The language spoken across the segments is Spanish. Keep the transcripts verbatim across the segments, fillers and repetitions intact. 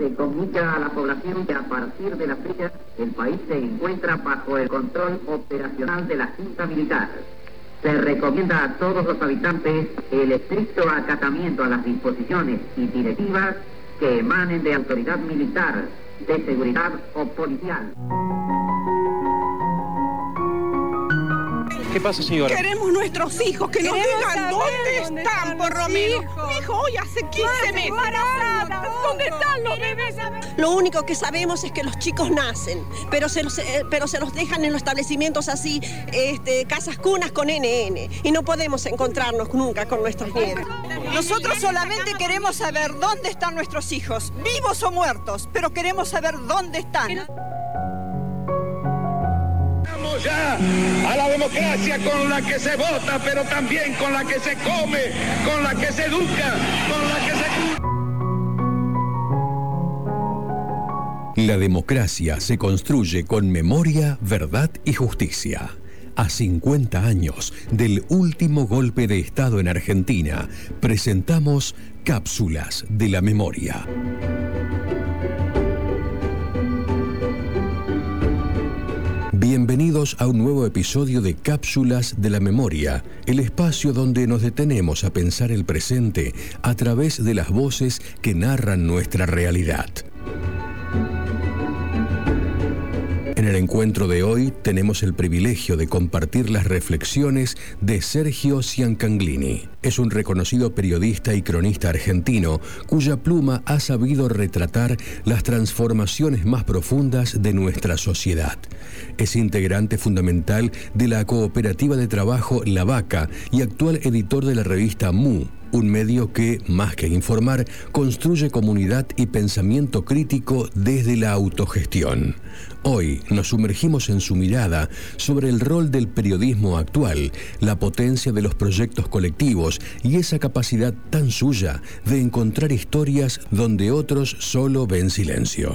se comunica a la población que a partir de la fecha el país se encuentra bajo el control operacional de la Junta Militar. Se recomienda a todos los habitantes el estricto acatamiento a las disposiciones y directivas que emanen de autoridad militar, de seguridad o policial. ¿Qué pasa, señora? Queremos nuestros hijos, que nos digan dónde están, por lo menos. Mi hijo hoy hace quince meses. ¿Dónde están los bebés? Lo único que sabemos es que los chicos nacen, pero se los, eh, pero se los dejan en los establecimientos así, este, casas cunas con N N, y no podemos encontrarnos nunca con nuestros nietos. Nosotros solamente queremos saber dónde están nuestros hijos, vivos o muertos, pero queremos saber dónde están. Ya a la democracia con la que se vota, pero también con la que se come, con la que se educa, con la que se... La democracia se construye con memoria, verdad y justicia. A cincuenta años del último golpe de Estado en Argentina, presentamos Cápsulas de la Memoria. Bienvenidos a un nuevo episodio de Cápsulas de la Memoria, el espacio donde nos detenemos a pensar el presente a través de las voces que narran nuestra realidad. En el encuentro de hoy tenemos el privilegio de compartir las reflexiones de Sergio Ciancaglini. Es un reconocido periodista y cronista argentino cuya pluma ha sabido retratar las transformaciones más profundas de nuestra sociedad. Es integrante fundamental de la cooperativa de trabajo La Vaca y actual editor de la revista Mu, un medio que, más que informar, construye comunidad y pensamiento crítico desde la autogestión. Hoy nos sumergimos en su mirada sobre el rol del periodismo actual, la potencia de los proyectos colectivos y esa capacidad tan suya de encontrar historias donde otros solo ven silencio.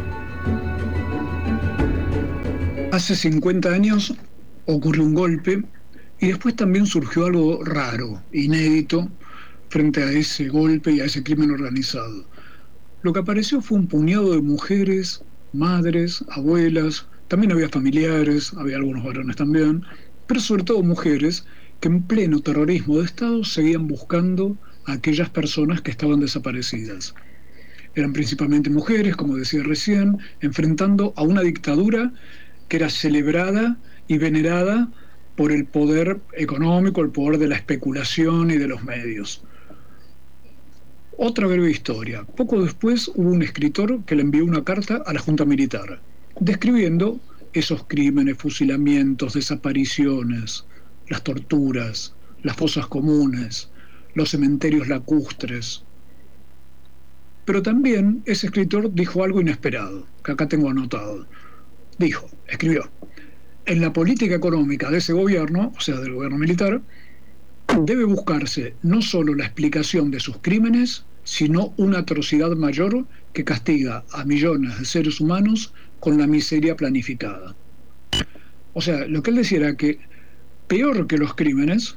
Hace cincuenta años ocurrió un golpe y después también surgió algo raro, inédito, frente a ese golpe y a ese crimen organizado. Lo que apareció fue un puñado de mujeres, madres, abuelas, también había familiares, había algunos varones también, pero sobre todo mujeres que en pleno terrorismo de Estado seguían buscando a aquellas personas que estaban desaparecidas. Eran principalmente mujeres, como decía recién, enfrentando a una dictadura que era celebrada y venerada por el poder económico, el poder de la especulación y de los medios. Otra breve historia. Poco después hubo un escritor que le envió una carta a la Junta Militar, describiendo esos crímenes, fusilamientos, desapariciones, las torturas, las fosas comunes, los cementerios lacustres. Pero también ese escritor dijo algo inesperado, que acá tengo anotado. Dijo, escribió, en la política económica de ese gobierno, o sea, del gobierno militar, debe buscarse no solo la explicación de sus crímenes, sino una atrocidad mayor que castiga a millones de seres humanos con la miseria planificada. O sea, lo que él decía era que peor que los crímenes,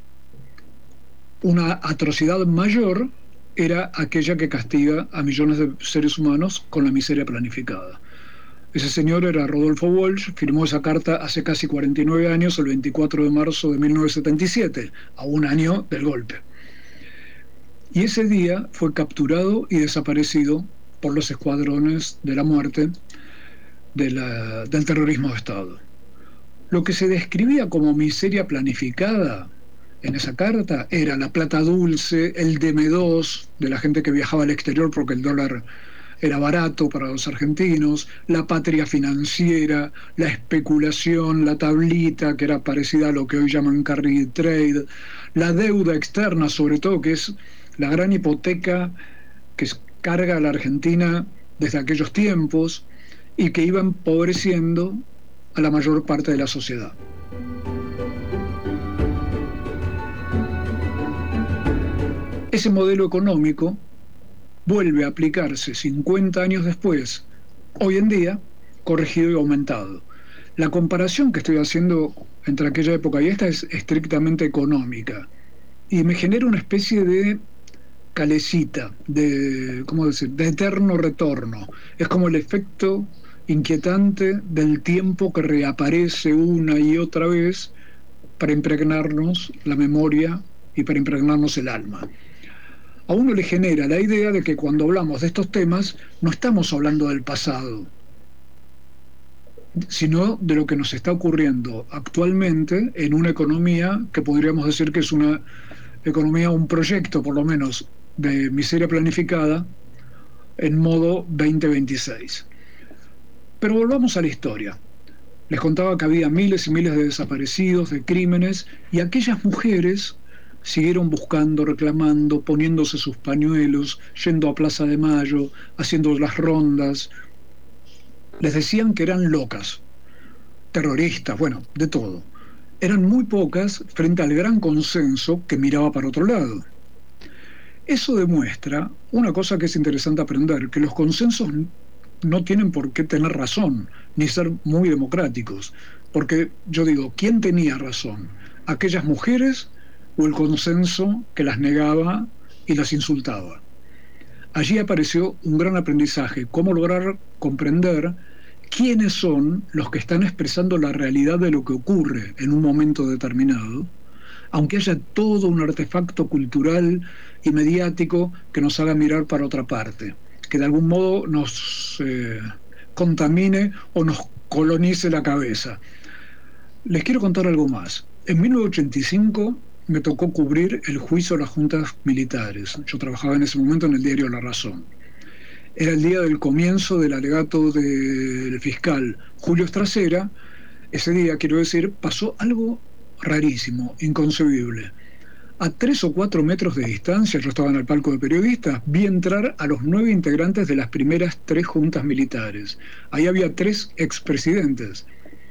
una atrocidad mayor era aquella que castiga a millones de seres humanos con la miseria planificada. Ese señor era Rodolfo Walsh, firmó esa carta hace casi cuarenta y nueve años, el veinticuatro de marzo de mil novecientos setenta y siete, a un año del golpe. Y ese día fue capturado y desaparecido por los escuadrones de la muerte de la, del terrorismo de Estado. Lo que se describía como miseria planificada en esa carta era la plata dulce, el D M dos de la gente que viajaba al exterior porque el dólar era barato para los argentinos, la patria financiera, la especulación, la tablita, que era parecida a lo que hoy llaman carry trade, la deuda externa, sobre todo, que es la gran hipoteca que carga a la Argentina desde aquellos tiempos y que iba empobreciendo a la mayor parte de la sociedad. Ese modelo económico vuelve a aplicarse cincuenta años después, hoy en día, corregido y aumentado. La comparación que estoy haciendo entre aquella época y esta es estrictamente económica y me genera una especie de calecita, de, ¿cómo decir?, de eterno retorno. Es como el efecto inquietante del tiempo que reaparece una y otra vez para impregnarnos la memoria y para impregnarnos el alma. A uno le genera la idea de que cuando hablamos de estos temas no estamos hablando del pasado, sino de lo que nos está ocurriendo actualmente en una economía que podríamos decir que es una economía, un proyecto por lo menos de miseria planificada en modo veinte veintiséis. Pero volvamos a la historia. Les contaba que había miles y miles de desaparecidos, de crímenes, y aquellas mujeres siguieron buscando, reclamando, poniéndose sus pañuelos, yendo a Plaza de Mayo, haciendo las rondas. Les decían que eran locas, terroristas, bueno, de todo. Eran muy pocas frente al gran consenso que miraba para otro lado. Eso demuestra una cosa que es interesante aprender, que los consensos no tienen por qué tener razón, ni ser muy democráticos. Porque yo digo, ¿quién tenía razón? ¿Aquellas mujeres o el consenso que las negaba y las insultaba? Allí apareció un gran aprendizaje, cómo lograr comprender quiénes son los que están expresando la realidad de lo que ocurre en un momento determinado, aunque haya todo un artefacto cultural y mediático que nos haga mirar para otra parte, que de algún modo nos eh, contamine o nos colonice la cabeza. Les quiero contar algo más. En mil novecientos ochenta y cinco me tocó cubrir el juicio de las juntas militares. Yo trabajaba en ese momento en el diario La Razón. Era el día del comienzo del alegato del fiscal Julio Estracera. Ese día, quiero decir, pasó algo rarísimo, inconcebible. A tres o cuatro metros de distancia, yo estaba en el palco de periodistas, vi entrar a los nueve integrantes de las primeras tres juntas militares. Ahí había tres expresidentes: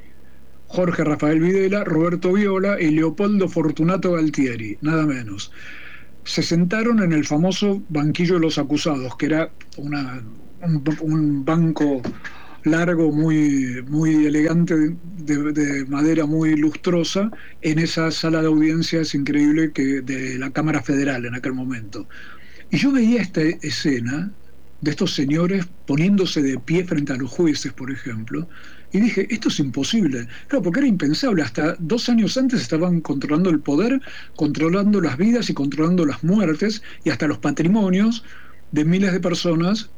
Jorge Rafael Videla, Roberto Viola y Leopoldo Fortunato Galtieri, nada menos. Se sentaron en el famoso banquillo de los acusados, que era una, un, un banco largo, muy, muy elegante, de, de madera muy lustrosa, en esa sala de audiencias increíble que de la Cámara Federal en aquel momento. Y yo veía esta escena de estos señores poniéndose de pie frente a los jueces, por ejemplo, y dije, esto es imposible. Claro, porque era impensable. Hasta dos años antes estaban controlando el poder, controlando las vidas y controlando las muertes y hasta los patrimonios de miles de personas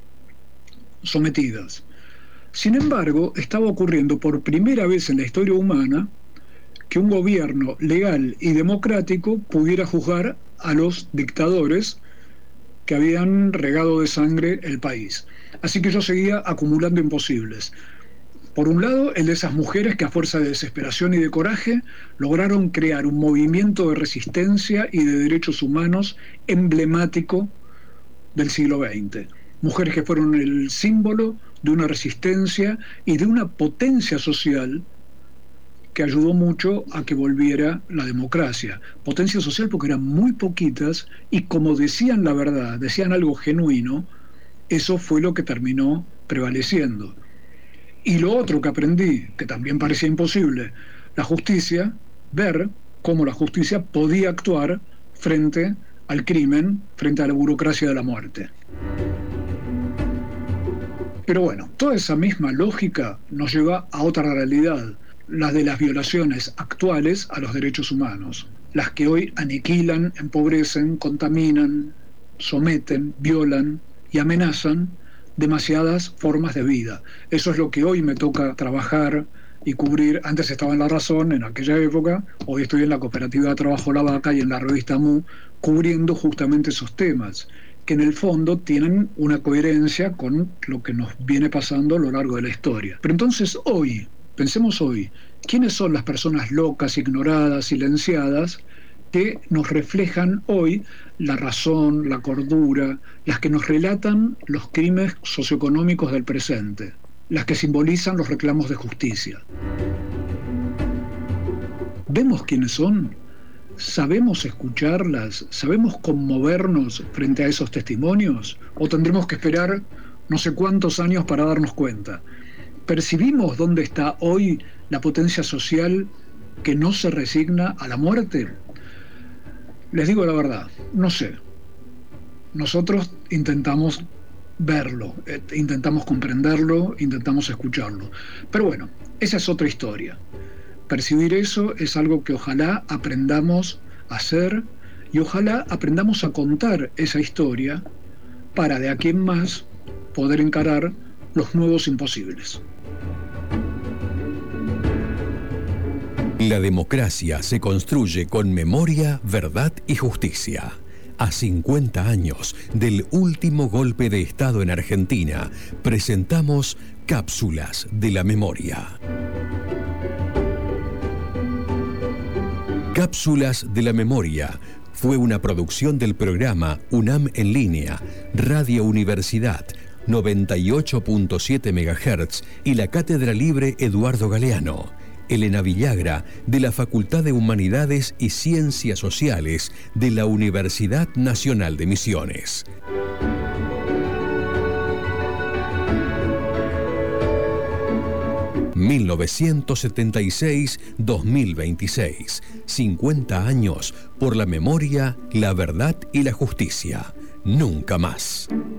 sometidas. Sin embargo, estaba ocurriendo por primera vez en la historia humana que un gobierno legal y democrático pudiera juzgar a los dictadores que habían regado de sangre el país. Así que yo seguía acumulando imposibles. Por un lado, el de esas mujeres que a fuerza de desesperación y de coraje lograron crear un movimiento de resistencia y de derechos humanos emblemático del siglo veinte. Mujeres que fueron el símbolo de una resistencia y de una potencia social que ayudó mucho a que volviera la democracia. Potencia social porque eran muy poquitas y como decían la verdad, decían algo genuino, eso fue lo que terminó prevaleciendo. Y lo otro que aprendí, que también parecía imposible, la justicia, ver cómo la justicia podía actuar frente al crimen, frente a la burocracia de la muerte. Pero bueno, toda esa misma lógica nos lleva a otra realidad, la de las violaciones actuales a los derechos humanos, las que hoy aniquilan, empobrecen, contaminan, someten, violan y amenazan demasiadas formas de vida. Eso es lo que hoy me toca trabajar y cubrir. Antes estaba en La Razón, en aquella época, hoy estoy en la Cooperativa de Trabajo La Vaca y en la revista Mu, cubriendo justamente esos temas, que en el fondo tienen una coherencia con lo que nos viene pasando a lo largo de la historia. Pero entonces hoy, pensemos hoy, ¿quiénes son las personas locas, ignoradas, silenciadas, que nos reflejan hoy la razón, la cordura, las que nos relatan los crímenes socioeconómicos del presente, las que simbolizan los reclamos de justicia? ¿Vemos quiénes son? ¿Sabemos escucharlas? ¿Sabemos conmovernos frente a esos testimonios? ¿O tendremos que esperar no sé cuántos años para darnos cuenta? ¿Percibimos dónde está hoy la potencia social que no se resigna a la muerte? Les digo la verdad, no sé. Nosotros intentamos verlo, eh, intentamos comprenderlo, intentamos escucharlo. Pero bueno, esa es otra historia. Percibir eso es algo que ojalá aprendamos a hacer y ojalá aprendamos a contar esa historia para de aquí en más poder encarar los nuevos imposibles. La democracia se construye con memoria, verdad y justicia. A cincuenta años del último golpe de Estado en Argentina, presentamos Cápsulas de la Memoria. Cápsulas de la Memoria fue una producción del programa UNAM en línea, Radio Universidad, noventa y ocho punto siete megahertz y la Cátedra Libre Eduardo Galeano. Elena Villagra, de la Facultad de Humanidades y Ciencias Sociales de la Universidad Nacional de Misiones. mil novecientos setenta y seis a dos mil veintiséis. cincuenta años por la memoria, la verdad y la justicia. Nunca más.